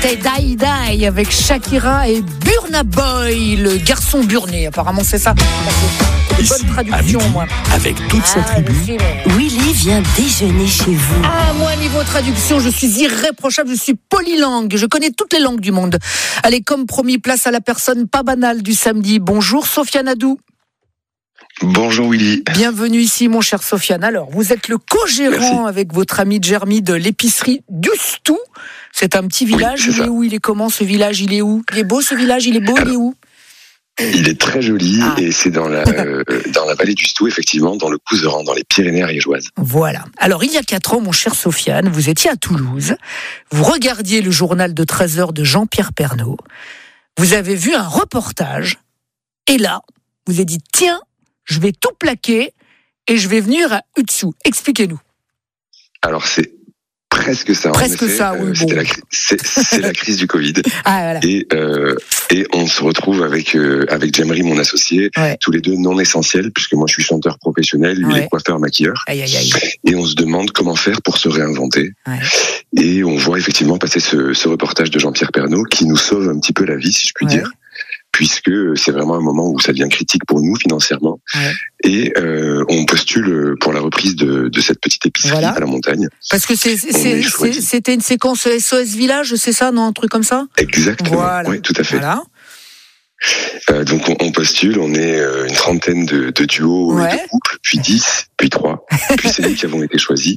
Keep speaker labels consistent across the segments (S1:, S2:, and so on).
S1: C'était Die Die avec Shakira et Burna Boy, le garçon burné. Apparemment, c'est ça. C'est une bonne traduction, moi.
S2: Avec toute sa tribu.
S3: Willy vient déjeuner chez vous.
S1: Ah, moi, niveau traduction, je suis irréprochable, je suis polylangue. Je connais toutes les langues du monde. Allez, comme promis, place à la personne pas banale du samedi. Bonjour, Sofiane Adou.
S4: Bonjour Willy.
S1: Bienvenue ici, mon cher Sofiane. Alors, vous êtes le co-gérant avec votre ami Jeremy de l'épicerie Dustou. C'est un petit village.
S4: Oui,
S1: il est où? Il est comment ce village? Il est où? Il est beau ce village? Il est beau? Il est où?
S4: Il est très joli et c'est dans la vallée du Stou, effectivement, dans le Couserans, dans les Pyrénées ariégeoises.
S1: Voilà. Alors, il y a 4 ans, mon cher Sofiane, vous étiez à Toulouse. Vous regardiez le journal de 13h de Jean-Pierre Pernaut. Vous avez vu un reportage. Et là, vous avez dit, tiens, je vais tout plaquer et je vais venir à Utsou. Expliquez-nous. Alors,
S4: c'est presque ça.
S1: Presque ça, oui.
S4: C'est la crise du Covid.
S1: Ah, voilà.
S4: Et on se retrouve avec Jeremy, mon associé, tous les deux non essentiels, puisque moi je suis chanteur professionnel, lui il est coiffeur maquilleur.
S1: Aïe.
S4: Et on se demande comment faire pour se réinventer. Et on voit effectivement passer ce reportage de Jean-Pierre Pernaut qui nous sauve un petit peu la vie, si je puis dire. Puisque c'est vraiment un moment où ça devient critique pour nous financièrement. Et on postule pour la reprise de cette petite épicerie à la montagne.
S1: Parce que c'était une séquence SOS Village, c'est ça, non? Un truc comme ça?
S4: Exactement, voilà. Oui, tout à fait. Voilà. Donc on postule, on est une trentaine de duos et de couples, puis 10, puis 3, puis c'est nous qui avons été choisis.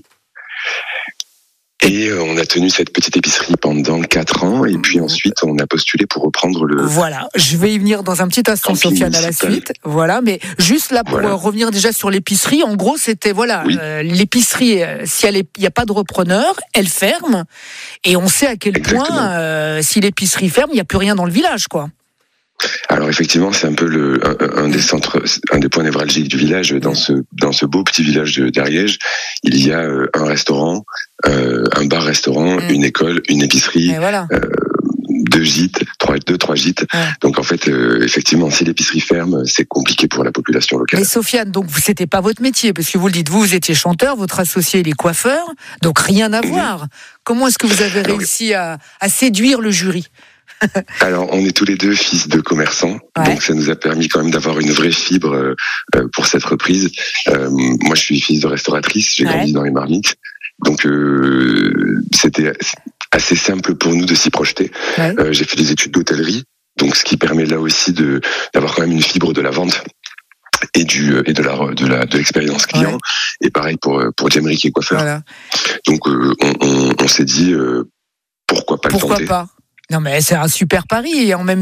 S4: Et on a tenu cette petite épicerie pendant 4 ans, et puis ensuite on a postulé pour reprendre le...
S1: Voilà, je vais y venir dans un petit instant, Sofiane, à la suite. Voilà, mais juste là pour revenir déjà sur l'épicerie, en gros c'était, l'épicerie, si il n'y a pas de repreneur, elle ferme, et on sait à quel point, si l'épicerie ferme, il n'y a plus rien dans le village, quoi.
S4: Alors effectivement, c'est un peu un des points névralgiques du village. Dans ce beau petit village d'Ariège, il y a un restaurant, un bar-restaurant, une école, une épicerie, 2 gîtes, 3 gîtes. Donc en fait, effectivement, si l'épicerie ferme, c'est compliqué pour la population locale.
S1: Mais Sofiane, donc c'était pas votre métier, parce que vous le dites, vous étiez chanteur, votre associé il est coiffeur, donc rien à voir. Comment est-ce que vous avez réussi à séduire le jury?
S4: Alors, on est tous les deux fils de commerçants, donc ça nous a permis quand même d'avoir une vraie fibre pour cette reprise. Moi, je suis fils de restauratrice, j'ai grandi dans les Marmites, donc c'était assez simple pour nous de s'y projeter. J'ai fait des études d'hôtellerie, donc ce qui permet là aussi d'avoir quand même une fibre de la vente et de l'expérience client. Et pareil pour Jeremy qui est coiffeur. Donc on s'est dit pourquoi pas le tenter.
S1: Non mais c'est un super pari, et en même